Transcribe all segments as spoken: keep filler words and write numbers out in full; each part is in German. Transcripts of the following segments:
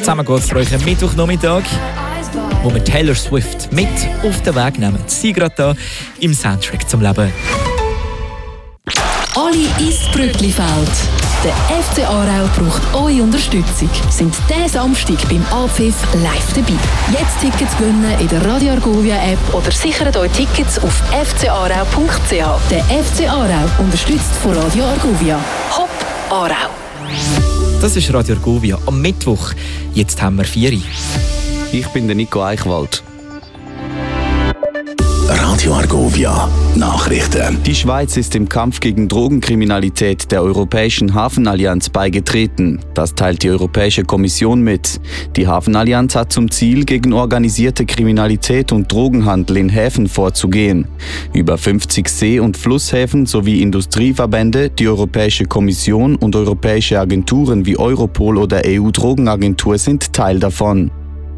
Zusammen geht es für euch am Mittwochnachmittag, wo wir Taylor Swift mit auf den Weg nehmen. Sie gerade da im Soundtrack zum Leben. Alle ins Brücklifeld. Der F C Aarau braucht eure Unterstützung. Sind diesen Samstag beim Anpfiff live dabei. Jetzt Tickets gewinnen in der Radio Argovia App oder sichert euch Tickets auf f c aarau punkt c h. Der F C Aarau unterstützt von Radio Argovia. Hopp Aarau. Das ist Radio Argovia am Mittwoch. Jetzt haben wir vier. Ich bin der Nico Eichwald. Radio Argovia Nachrichten. Die Schweiz ist im Kampf gegen Drogenkriminalität der Europäischen Hafenallianz beigetreten. Das teilt die Europäische Kommission mit. Die Hafenallianz hat zum Ziel, gegen organisierte Kriminalität und Drogenhandel in Häfen vorzugehen. Über fünfzig See- und Flusshäfen sowie Industrieverbände, die Europäische Kommission und europäische Agenturen wie Europol oder E U-Drogenagentur sind Teil davon.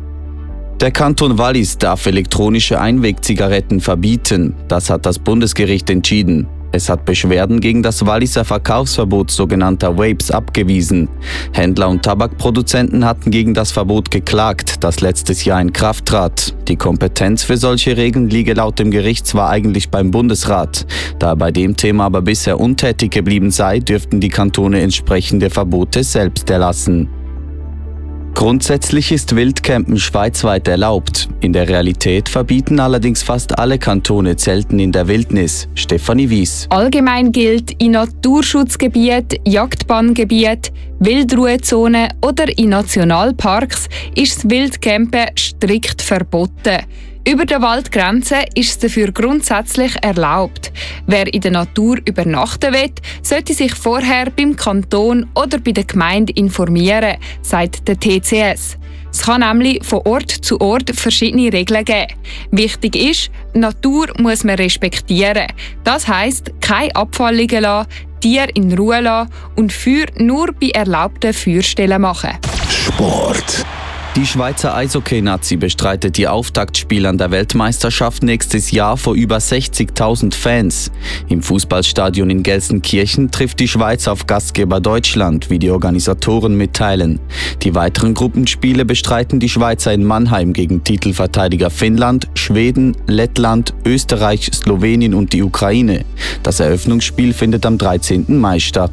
Der Kanton Wallis darf elektronische Einwegzigaretten verbieten. Das hat das Bundesgericht entschieden. Es hat Beschwerden gegen das Walliser Verkaufsverbot sogenannter Vapes abgewiesen. Händler und Tabakproduzenten hatten gegen das Verbot geklagt, das letztes Jahr in Kraft trat. Die Kompetenz für solche Regeln liege laut dem Gericht zwar eigentlich beim Bundesrat. Da bei dem Thema aber bisher untätig geblieben sei, dürften die Kantone entsprechende Verbote selbst erlassen. Grundsätzlich ist Wildcampen schweizweit erlaubt. In der Realität verbieten allerdings fast alle Kantone Zelten in der Wildnis. Stefanie Wies. Allgemein gilt, in Naturschutzgebieten, Jagdbanngebieten, Wildruhezonen oder in Nationalparks ist das Wildcampen strikt verboten. Über der Waldgrenze ist es dafür grundsätzlich erlaubt. Wer in der Natur übernachten will, sollte sich vorher beim Kanton oder bei der Gemeinde informieren, sagt der T C S. Es kann nämlich von Ort zu Ort verschiedene Regeln geben. Wichtig ist, die Natur muss man respektieren. Das heisst, kein Abfall liegen lassen, Tiere in Ruhe lassen und Feuer nur bei erlaubten Feuerstellen machen. Sport. Die Schweizer Eishockey-Nazi bestreitet die Auftaktspiele an der Weltmeisterschaft nächstes Jahr vor über sechzigtausend Fans. Im Fußballstadion in Gelsenkirchen trifft die Schweiz auf Gastgeber Deutschland, wie die Organisatoren mitteilen. Die weiteren Gruppenspiele bestreiten die Schweizer in Mannheim gegen Titelverteidiger Finnland, Schweden, Lettland, Österreich, Slowenien und die Ukraine. Das Eröffnungsspiel findet am dreizehnten Mai statt.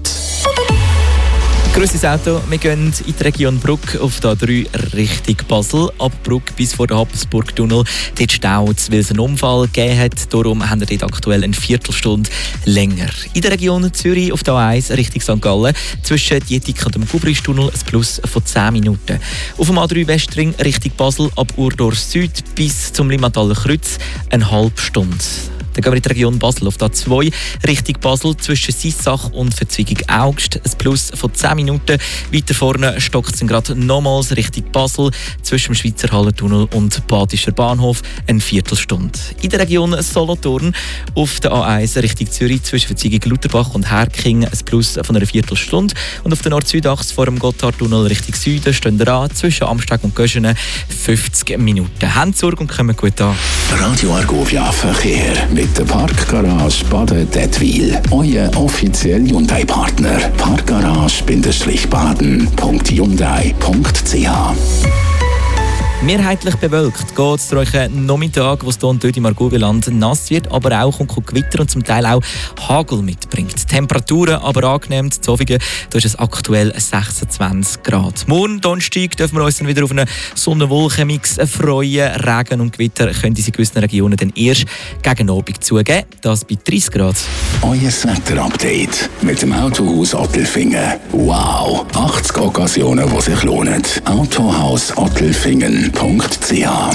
Grosses Auto, wir gehen in die Region Bruck auf der A drei Richtung Basel. Ab Bruck bis vor den Habsburg-Tunnel. Dort staut es, weil es einen Unfall gegeben hat. Darum haben wir dort aktuell eine Viertelstunde länger. In der Region Zürich auf der A eins Richtung Sankt Gallen zwischen Dietik und dem Gubristunnel ein Plus von zehn Minuten. Auf dem A drei Westring Richtung Basel ab Urdorf Süd bis zum Limmataler Kreuz eine halbe Stunde. Dann gehen wir in die Region Basel auf der A zwei Richtung Basel zwischen Sissach und Verzweigung Augst. Ein Plus von zehn Minuten. Weiter vorne stockt es gerade nochmals Richtung Basel zwischen dem Schweizer Hallentunnel und Badischer Bahnhof eine Viertelstunde. In der Region Solothurn auf der A eins Richtung Zürich zwischen Verzweigung Lutherbach und Herking ein Plus von einer Viertelstunde. Und auf der Nord-Süd-Achse vor dem Gotthardtunnel Richtung Süden stehen wir an zwischen Amsteg und Göschenen fünfzig Minuten. Haben Sorge und kommen gut an. Radio Argovia Verkehr mit der Parkgarage Baden-Dettwil. Euer offizieller Hyundai-Partner. Parkgarage-baden punkt hyundai punkt c h. Mehrheitlich bewölkt geht es durch einen Nachmittag, wo es hier und dort im Argovia-Land nass wird, aber auch kommt Gewitter und zum Teil auch Hagel mitbringt. Die Temperaturen aber angenehm. Zu Zofingen da ist es aktuell sechsundzwanzig Grad. Morgen, Donnerstag, dürfen wir uns dann wieder auf einen Sonne-Wolken-Mix freuen. Regen und Gewitter können in gewissen Regionen dann erst gegen Abend zugeben. Das bei dreißig Grad. Euer Wetter-Update mit dem Autohaus Ottelfingen. Wow! achtzig Occasionen, die sich lohnen. Autohaus Ottelfingen punkt c h.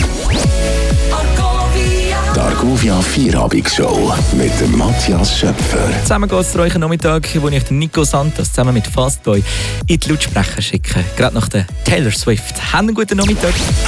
Die Argovia Vierabendsshow mit dem Matthias Schöpfer. Zusammen geht es zu euch Nachmittag, wo ich den Nico Santos zusammen mit Fastboy in die Lautsprecher schicke. Gerade nach der Taylor Swift. Habt einen guten Nachmittag.